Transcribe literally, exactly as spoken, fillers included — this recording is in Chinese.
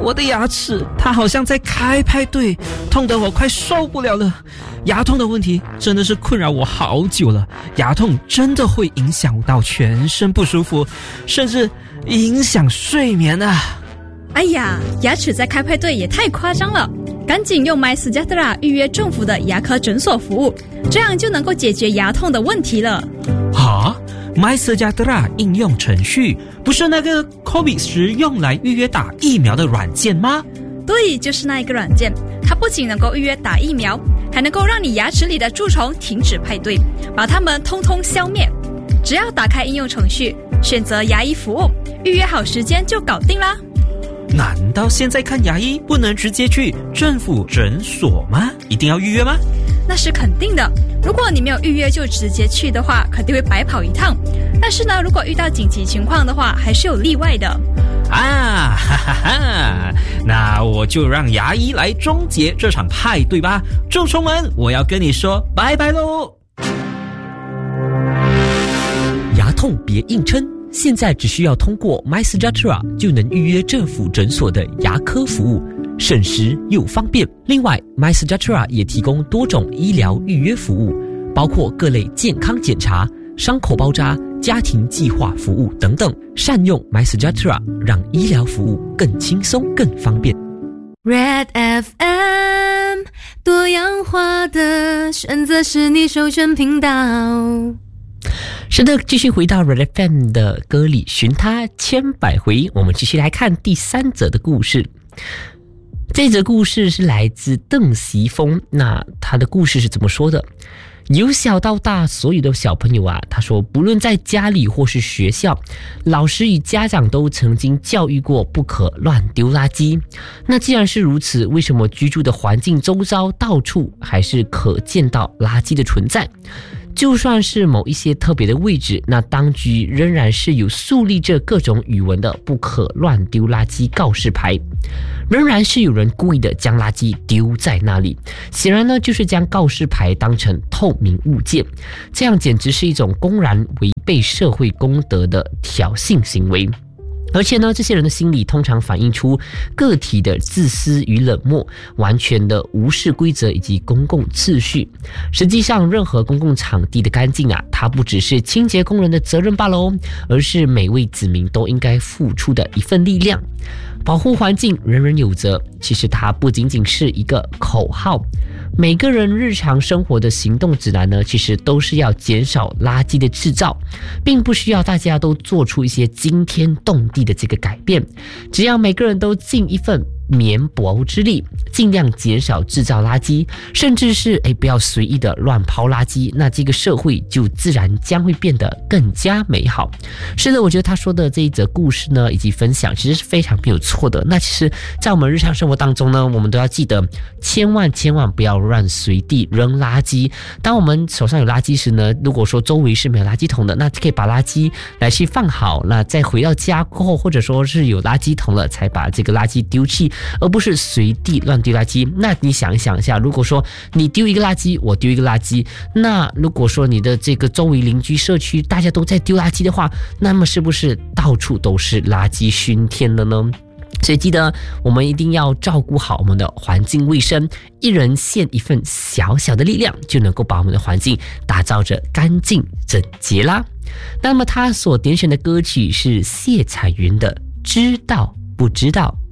我的牙齿它好像在开派对，痛得我快受不了了。牙痛的问题真的是困扰我好久了，牙痛真的会影响到全身不舒服，甚至影响睡眠啊。 哎呀，牙齿在开派对也太夸张了，赶紧用 MySejahtera 预约政府的牙科诊所服务，这样就能够解决牙痛的问题了。 啊，MySejahtera 应用程序不是那个 COVID 时用来预约打疫苗的软件吗？ 对，就是那一个软件，它不仅能够预约打疫苗，还能够让你牙齿里的蛀虫停止派对，把它们通通消灭。只要打开应用程序，选择牙医服务，预约好时间就搞定啦。 难道现在看牙医不能直接去政府诊所吗？一定要预约吗？ 那是肯定的，如果你没有预约就直接去的话，肯定会白跑一趟。但是呢，如果遇到紧急情况的话，还是有例外的。 啊，哈哈哈！那我就让牙医来终结这场派对吧。蛀虫们，我要跟你说拜拜喽！ 牙痛别硬撑，现在只需要通过 MySejahtera 就能预约政府诊所的牙科服务，省时又方便。另外 MySejahtera 也提供多种医疗预约服务，包括各类健康检查、伤口包扎、家庭计划服务等等。善用 MySejahtera， 让医疗服务更轻松更方便。 Red F M 多样化的选择是你首选频道。 是的，继续回到 Red F M 的歌里寻他千百回，我们继续来看第三则的故事。这则故事是来自邓习峰，那他的故事是怎么说的？由小到大，所有的小朋友啊，他说不论在家里或是学校，老师与家长都曾经教育过不可乱丢垃圾。那既然是如此，为什么居住的环境周遭到处还是可见到垃圾的存在？就算是某一些特别的位置，那当局仍然是有树立着各种语文的不可乱丢垃圾告示牌，仍然是有人故意的将垃圾丢在那里，显然呢就是将告示牌当成透明物件，这样简直是一种公然违背社会公德的挑衅行为。而且呢，这些人的心理通常反映出个体的自私与冷漠，完全的无视规则以及公共秩序。实际上，任何公共场地的干净啊，它不只是清洁工人的责任罢了哦，而是每位子民都应该付出的一份力量。保护环境，人人有责。其实它不仅仅是一个口号，每个人日常生活的行动指南呢，其实都是要减少垃圾的制造，并不需要大家都做出一些惊天动地的这个改变，只要每个人都尽一份绵薄之力，尽量减少制造垃圾，甚至是诶不要随意的乱抛垃圾，那这个社会就自然将会变得更加美好。是的，我觉得他说的这一则故事呢，以及分享其实是非常没有错的。那其实在我们日常生活当中呢，我们都要记得千万千万不要乱随地扔垃圾。当我们手上有垃圾时呢，如果说周围是没有垃圾桶的，那可以把垃圾来去放好，那再回到家过后，或者说是有垃圾桶了，才把这个垃圾丢弃，而不是随地乱丢垃圾。那你想一想一下，如果说你丢一个垃圾，我丢一个垃圾，那如果说你的这个周围邻居社区大家都在丢垃圾的话，那么是不是到处都是垃圾熏天了呢？所以记得我们一定要照顾好我们的环境卫生，一人献一份小小的力量，就能够把我们的环境打造着干净整洁啦。那么他所点选的歌曲是谢彩云的《知道不知道》。